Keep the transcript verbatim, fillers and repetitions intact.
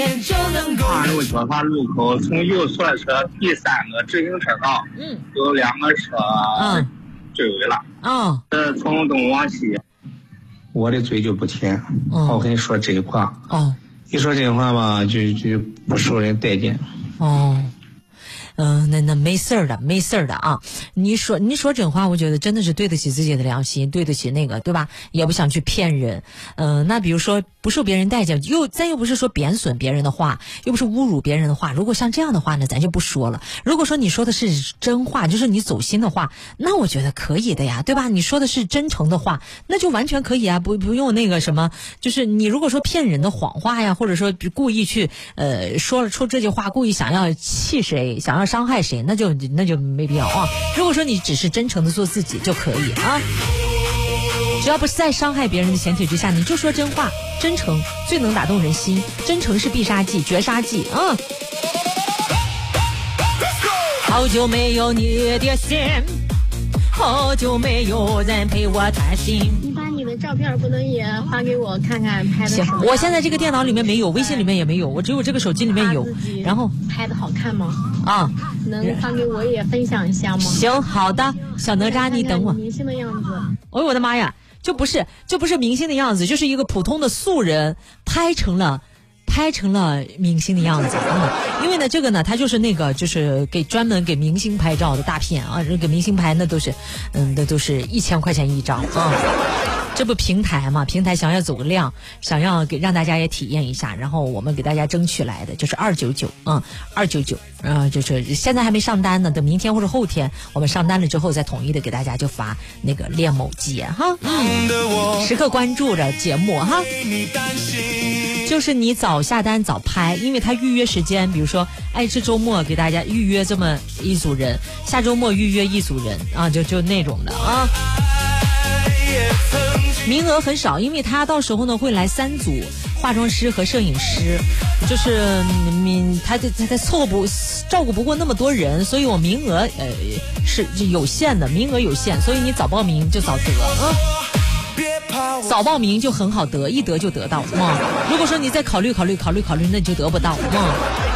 二路交叉路口从右侧车第三个直行车道，嗯，有两个车追尾了。 啊， 呃，从东往西，我的嘴就不甜，嗯、我跟你说真话。哦，一说真话吧，就就不受人待见。 哦。嗯、呃，那那没事儿的，没事儿的啊！你说你说真话，我觉得真的是对得起自己的良心，对得起那个，对吧？也不想去骗人。嗯、呃，那比如说不受别人待见，又咱又不是说贬损别人的话，又不是侮辱别人的话。如果像这样的话呢，咱就不说了。如果说你说的是真话，就是你走心的话，那我觉得可以的呀，对吧？你说的是真诚的话，那就完全可以啊，不不用那个什么，就是你如果说骗人的谎话呀，或者说故意去呃说了出这句话，故意想要气谁，想要伤害谁，那就那就没必要啊。如果说你只是真诚的做自己就可以啊，只要不是在伤害别人的前提之下，你就说真话，真诚最能打动人心，真诚是必杀技，绝杀技啊！好久没有你的心，好久没有人陪我谈心。 你把你的照片不能也发给我看看拍的什么？ 行，我现在这个电脑里面没有，微信里面也没有，我只有这个手机里面有。然后拍的好看吗？ 啊， 能发给我也分享一下吗？ 行，好的，小哪吒，你等我。 明星的样子。 哎呦我的妈呀，就不是就不是明星的样子，就是一个普通的素人拍成了。拍成了明星的样子，嗯，因为呢，这个呢，它就是那个，就是给专门给明星拍照的大片啊，给明星拍那都是，嗯，那都是一千块钱一张啊。这不平台嘛，平台想要走个量，想要给让大家也体验一下，然后我们给大家争取来的就是二九九，嗯，二九九，呃，就是现在还没上单呢，等明天或者后天我们上单了之后，再统一的给大家就发那个恋某季哈，嗯，时刻关注着节目哈。就是你早下单早拍，因为他预约时间，比如说，哎，这周末给大家预约这么一组人，下周末预约一组人啊，就就那种的啊。名额很少，因为他到时候呢会来三组化妆师和摄影师，就是嗯，他他他凑不照顾不过那么多人，所以我名额呃是有限的，名额有限，所以你早报名就早得啊。早报名就很好得，一得就得到嘛。如果说你再考虑考虑考虑考虑，那你就得不到嘛。